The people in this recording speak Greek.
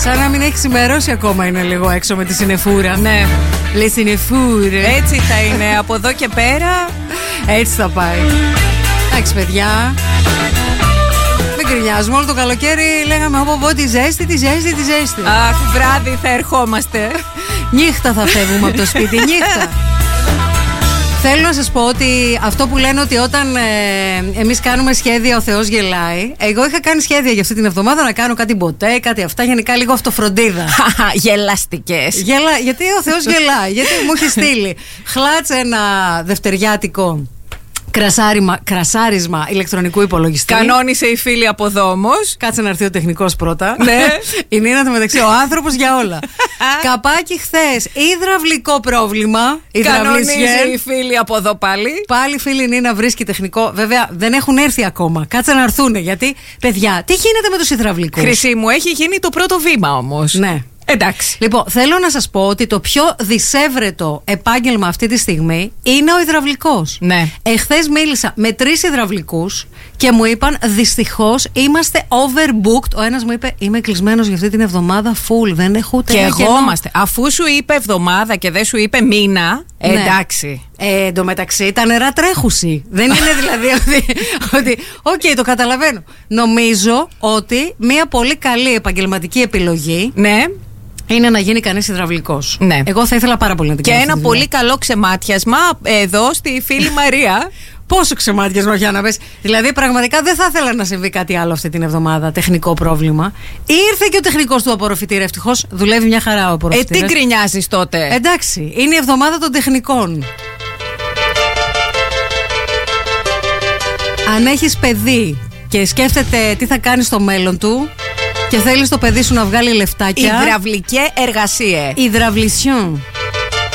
Σαν να μην έχει ξημερώσει ακόμα είναι λίγο έξω με τη συννεφούρα. Ναι. Λε συννεφούρα. Έτσι θα είναι από εδώ και πέρα. Έτσι θα πάει. Εντάξει, παιδιά. Μην γκρινιάζουμε. Όλο το καλοκαίρι λέγαμε από τη ζέστη, τη ζέστη, τη ζέστη. Αχ, βράδυ θα ερχόμαστε. Νύχτα θα φεύγουμε από το σπίτι, νύχτα. Θέλω να σας πω ότι αυτό που λένε ότι όταν εμείς κάνουμε σχέδια ο Θεός γελάει. Εγώ είχα κάνει σχέδια για αυτή την εβδομάδα να κάνω κάτι μποτέ, κάτι αυτά, γενικά λίγο αυτοφροντίδα. Γελαστικές. Γιατί ο Θεός γελάει, γιατί μου έχει στείλει χλάτσε ένα δευτεριάτικο κρασάρισμα ηλεκτρονικού υπολογιστή. Κανόνισε η φίλη από εδώ όμως. Κάτσε να έρθει ο τεχνικός πρώτα. Ναι. Η Νίνα το μεταξύ, ο άνθρωπος για όλα. Καπάκι χθες, υδραυλικό πρόβλημα. Κανόνισε η φίλη από εδώ πάλι. Πάλι φίλη Νίνα βρίσκει τεχνικό. Βέβαια δεν έχουν έρθει ακόμα. Κάτσε να έρθουν. Γιατί, παιδιά, τι γίνεται με τους υδραυλικούς? Χρυσή μου, έχει γίνει το πρώτο βήμα όμως. Ναι. Εντάξει. Λοιπόν, θέλω να σας πω ότι το πιο δισεύρετο επάγγελμα αυτή τη στιγμή είναι ο υδραυλικός. Ναι. Εχθές μίλησα με 3 υδραυλικούς και μου είπαν δυστυχώς είμαστε overbooked. Ο ένας μου είπε είμαι κλεισμένος για αυτή την εβδομάδα full, δεν έχω ούτε ένα Και εγώ είμαστε. Αφού σου είπε εβδομάδα και δεν σου είπε μήνα, ναι. Εντάξει. Εν τω μεταξύ τα νερά τρέχουσι. Δεν είναι δηλαδή ότι οκ, το καταλαβαίνω. Νομίζω ότι μια πολύ καλή επαγγελματική επιλογή, ναι, είναι να γίνει κανείς υδραυλικός. Ναι. Εγώ θα ήθελα πάρα πολύ να την κάνω. Και κάνω. ένα πολύ καλό ξεμάτιασμα εδώ στη φίλη Μαρία. Πόσο ξεμάτιασμα πια να πες. Δηλαδή, πραγματικά δεν θα ήθελα να συμβεί κάτι άλλο αυτή την εβδομάδα. Τεχνικό πρόβλημα. Ήρθε και ο τεχνικός του απορροφητήρα. Ευτυχώς δουλεύει μια χαρά ο απορροφητήρας. Τι γκρινιάζεις τότε? Εντάξει, είναι η εβδομάδα των τεχνικών. Αν έχεις παιδί και σκέφτεται τι θα κάνει στο μέλλον του και θέλεις το παιδί σου να βγάλει λεφτάκια. Υδραυλική εργασία. Υδραυλισιόν.